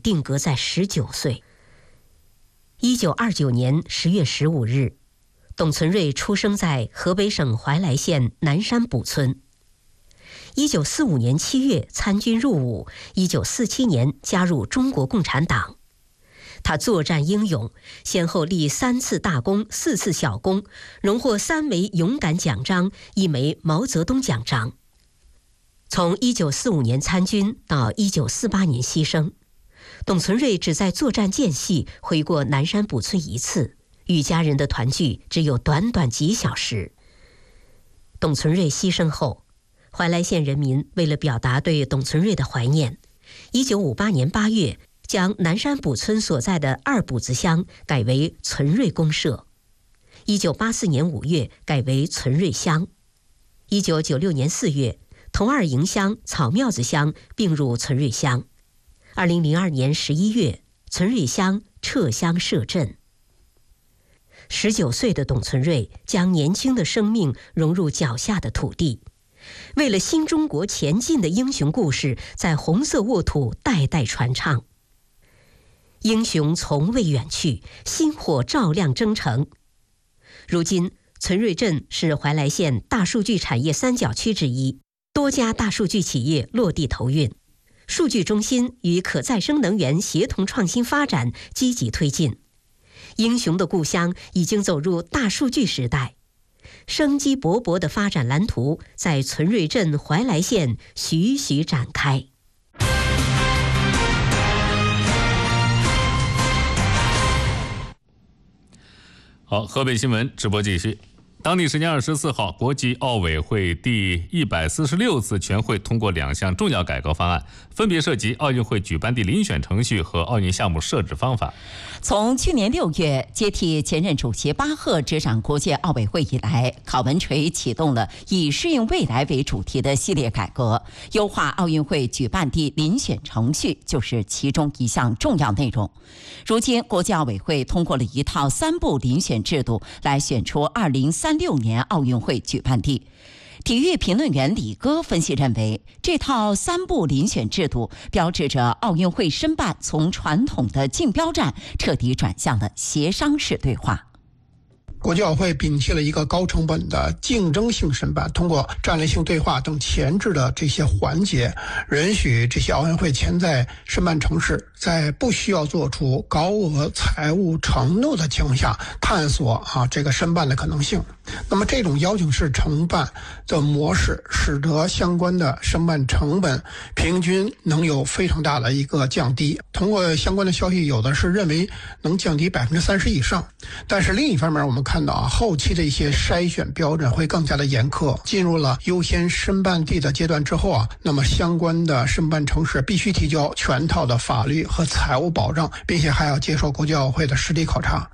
定格在19岁。1929年10月15日，董存瑞出生在河北省怀来县南山堡村。1945年7月参军入伍，1947年加入中国共产党。他作战英勇，先后立3次大功、4次小功，荣获3枚勇敢奖章、1枚毛泽东奖章。从1945年参军到1948年牺牲，董存瑞只在作战间隙回过南山堡村1次，与家人的团聚只有短短几小时。董存瑞牺牲后，怀来县人民为了表达对董存瑞的怀念，1958年8月将南山堡村所在的二堡子乡改为存瑞公社，1984年5月改为存瑞乡，1996年4月同二营乡草庙子乡并入存瑞乡，2002年11月存瑞乡撤乡设镇。19岁的董存瑞将年轻的生命融入脚下的土地，为了新中国前进的英雄故事在红色沃土代代传唱。英雄从未远去，星火照亮征程。如今存瑞镇是怀来县大数据产业三角区之一，多家大数据企业落地投运，数据中心与可再生能源协同创新发展积极推进。英雄的故乡已经走入大数据时代，生机勃勃的发展蓝图在存瑞镇怀来县徐徐展开。 好，河北新闻直播继续。当地时间24号，国际奥委会第146次全会通过2项重要改革方案，分别涉及奥运会举办地遴选程序和奥运项目设置方法。 从去年6月接替前任主席巴赫执掌国际奥委会以来，考文垂启动了以适应未来为主题的系列改革，优化奥运会举办地遴选程序就是其中一项重要内容。如今，国际奥委会通过了一套3步遴选制度，来选出2036年奥运会举办地。体育评论员李戈分析认为，这套3步遴选制度标志着奥运会申办从传统的竞标战彻底转向了协商式对话。 国际奥会摒弃了一个高成本的竞争性申办，通过战略性对话等前置的这些环节，允许这些奥运会潜在申办城市在不需要做出高额财务承诺的情况下，探索这个申办的可能性。那么这种邀请式承办的模式，使得相关的申办成本平均能有非常大的一个降低。通过相关的消息，有的是认为能降低30%以上，但是另一方面，我们看到后期的一些筛选标准会更加的严苛。进入了优先申办地的阶段之后那么相关的申办城市必须提交全套的法律和财务保障，并且还要接受国际奥委会的实地考察。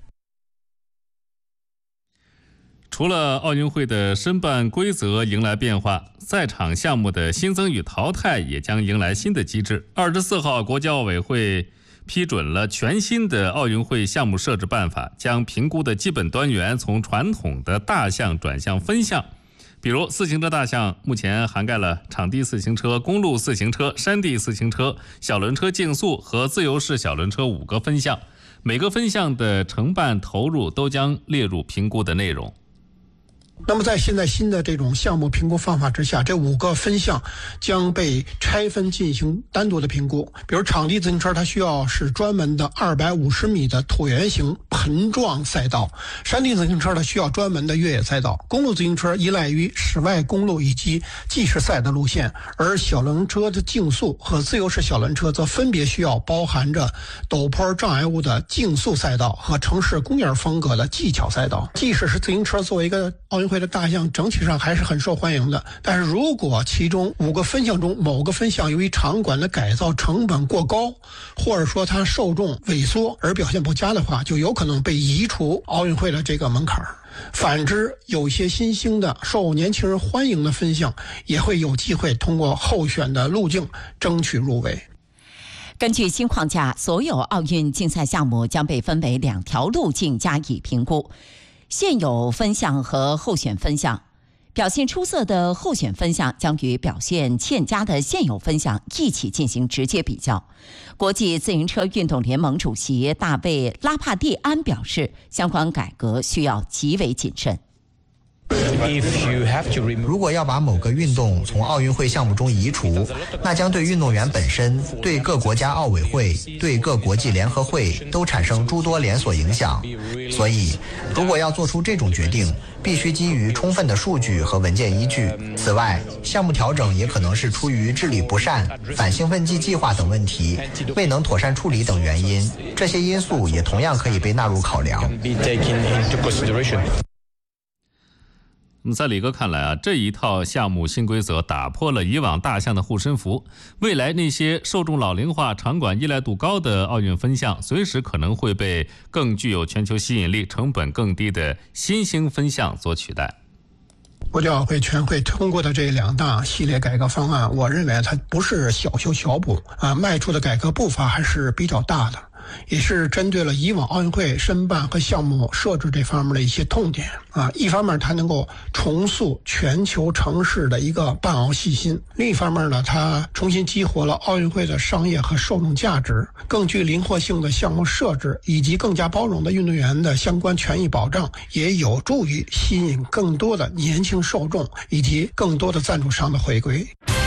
除了奥运会的申办规则迎来变化，赛场项目的新增与淘汰也将迎来新的机制。24号，国际奥委会批准了全新的奥运会项目设置办法，将评估的基本单元从传统的大项转向分项。比如自行车大项目前涵盖了场地自行车、公路自行车、山地自行车、小轮车竞速和自由式小轮车5个分项，每个分项的承办投入都将列入评估的内容。 那么在现在新的这种项目评估方法之下，这5个分项将被拆分进行单独的评估。比如场地自行车，它需要是专门的250米的椭圆形盆状赛道；山地自行车它需要专门的越野赛道；公路自行车依赖于室外公路以及计时赛的路线；而小轮车的竞速和自由式小轮车则分别需要包含着陡坡障碍物的竞速赛道和城市公园风格的技巧赛道。即使是自行车作为一个奥运会的大项，整体上还是很受欢迎的。但是如果其中5个分项中某个分项由于场馆的改造成本过高，或者说它受众萎缩而表现不佳的话，就有可能被移除奥运会的这个门槛。反之，有些新兴的受年轻人欢迎的分项也会有机会通过候选的路径争取入围。 根据新框架，所有奥运竞赛项目将被分为2条路径加以评估。现有分项和候选分项， 表现出色的候选分项将与表现欠佳的现有分项一起进行直接比较。国际自行车运动联盟主席大卫·拉帕蒂安表示，相关改革需要极为谨慎。 如果要把某个运动从奥运会项目中移除，那将对运动员本身、对各国家奥委会、对各国际联合会都产生诸多连锁影响。所以，如果要做出这种决定，必须基于充分的数据和文件依据。此外，项目调整也可能是出于治理不善、反兴奋剂计划等问题未能妥善处理等原因，这些因素也同样可以被纳入考量。 那么在李哥看来啊，这一套项目新规则打破了以往大项的护身符，未来那些受众老龄化、场馆依赖度高的奥运分项，随时可能会被更具有全球吸引力、成本更低的新兴分项所取代。 国际奥委会全会通过的这2大系列改革方案，我认为它不是小修小补啊，迈出的改革步伐还是比较大的。也是针对了以往奥运会申办和项目设置这方面的一些痛点啊。一方面，它能够重塑全球城市的一个办奥信心；另一方面呢，它重新激活了奥运会的商业和受众价值，更具灵活性的项目设置以及更加包容的运动员的相关权益保障，也有助于吸引更多的年轻受众以及更多的赞助商的回归。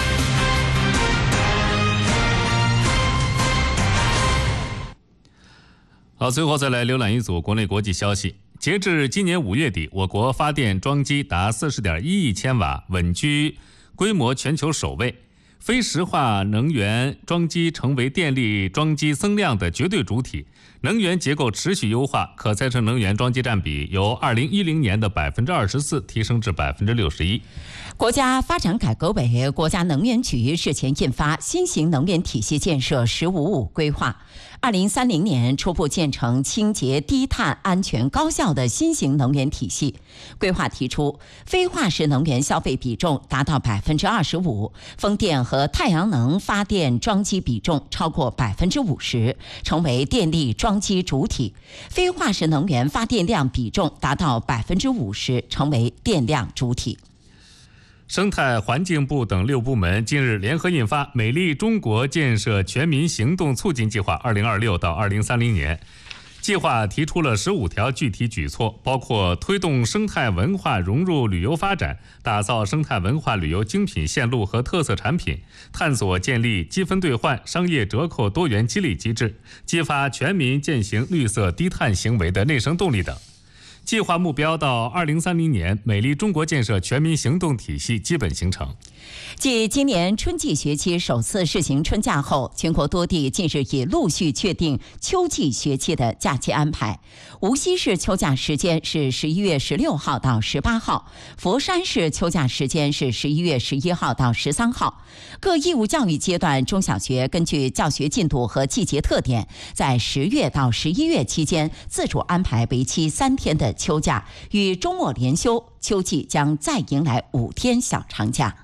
好，最后再来浏览一组国内国际消息。截至今年5月底，我国发电装机达 40.1 亿千瓦，稳居规模全球首位。非石化能源装机成为电力装机增量的绝对主体，能源结构持续优化，可再生能源装机占比由2010年的 24% 提升至 61%。 国家发展改革委、国家能源局日前印发《新型能源体系建设“十五五”规划》，2030年初步建成清洁、低碳、安全、高效的新型能源体系。规划提出，非化石能源消费比重达到 25%， 风电和太阳能发电装机比重超过 50%， 成为电力装机主体；非化石能源发电量比重达到 50%， 成为电量主体。 生态环境部等6部门近日联合印发《美丽中国建设全民行动促进计划 （2026 到2030年）》。计划提出了15条具体举措，包括推动生态文化融入旅游发展，打造生态文化旅游精品线路和特色产品，探索建立积分兑换、商业折扣多元激励机制，激发全民践行绿色低碳行为的内生动力等。计划目标到2030年，美丽中国建设全民行动体系基本形成。 继今年春季学期首次试行春假后，全国多地近日已陆续确定秋季学期的假期安排。无锡市秋假时间是11月16号到18号，佛山市秋假时间是11月11号到13号。各义务教育阶段中小学根据教学进度和季节特点，在10月到11月期间自主安排为期3天的秋假，与周末连休，秋季将再迎来5天小长假。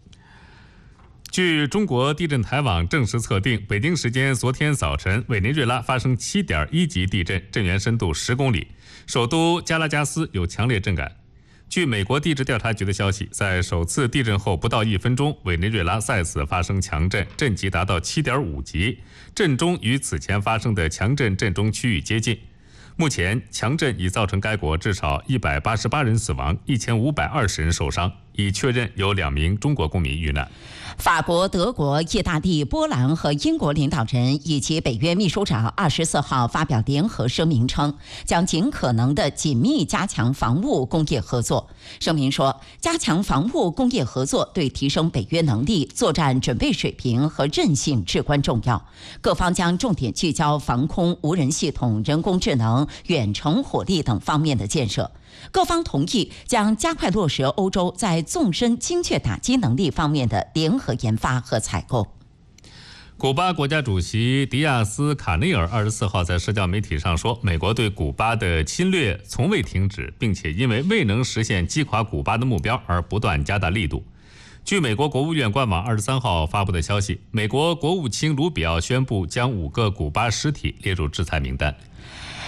据中国地震台网正式测定，北京时间昨天早晨，委内瑞拉发生 7.1 级地震，震源深度10公里，首都加拉加斯有强烈震感。据美国地质调查局的消息，在首次地震后不到1分钟，委内瑞拉再次发生强震，震级达到 7.5 级，震中与此前发生的强震震中区域接近。目前，强震已造成该国至少188人死亡，1520人受伤，已确认有2名中国公民遇难。 法国、德国、意大利、波兰和英国领导人以及北约秘书长24号发表联合声明称，将尽可能的紧密加强防务工业合作。声明说，加强防务工业合作对提升北约能力、作战准备水平和韧性至关重要。各方将重点聚焦防空、无人系统、人工智能、远程火力等方面的建设。各方同意将加快落实欧洲在纵深精确打击能力方面的联合研发和采购。 古巴国家主席迪亚斯卡内尔24号在社交媒体上说，美国对古巴的侵略从未停止，并且因为未能实现击垮古巴的目标而不断加大力度。据美国国务院官网23号发布的消息，美国国务卿卢比奥宣布将5个古巴实体列入制裁名单。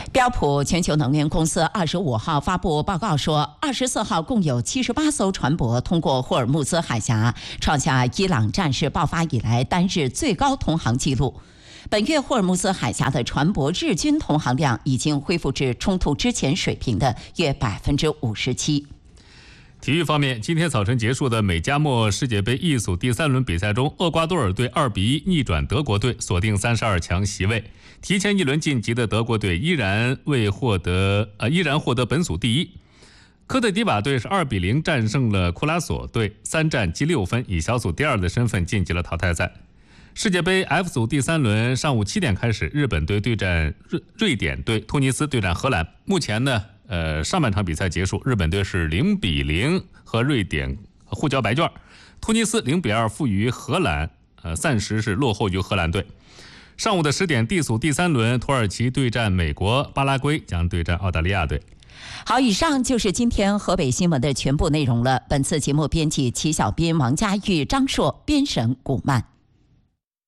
标普全球能源公司25号发布报告说，24号共有78艘船舶通过霍尔木兹海峡，创下伊朗战事爆发以来单日最高通航纪录。本月霍尔木兹海峡的船舶日均通航量已经恢复至冲突之前水平的约57%。 体育方面，今天早晨结束的美加墨世界杯一组第3轮比赛中，厄瓜多尔队2-1逆转德国队，锁定32强席位。提前一轮晋级的德国队依然获得本组第一。科特迪瓦队是2-0战胜了库拉索队，3战积6分，以小组第2的身份晋级了淘汰赛。世界杯 F 组第3轮上午7点开始，日本队对战瑞典队，突尼斯对战荷兰。目前呢，上半场比赛结束，日本队是0-0和瑞典互交白卷，突尼斯0-2负于荷兰，暂时是落后于荷兰队。上午的10点，D 组第3轮，土耳其对战美国，巴拉圭将对战澳大利亚队。 好，以上就是今天河北新闻的全部内容了。本次节目编辑齐小斌、王佳玉、张硕，编审古曼。